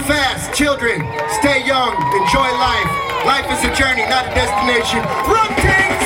fast, children. Stay young, enjoy life. Life is a journey, not a destination. Run, Kings!